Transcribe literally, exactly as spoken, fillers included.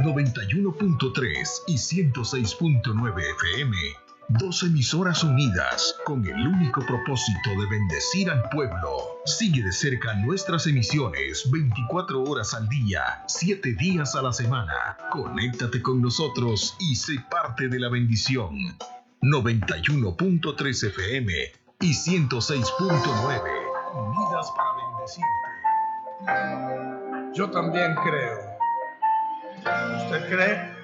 noventa y uno punto tres y ciento seis punto nueve F M. Dos emisoras unidas con el único propósito de bendecir al pueblo. Sigue de cerca nuestras emisiones veinticuatro horas al día, siete días a la semana. Conéctate con nosotros y sé parte de la bendición. noventa y uno punto tres F M y ciento seis punto nueve. Unidas para bendecirte. Yo también creo. ¿Usted cree?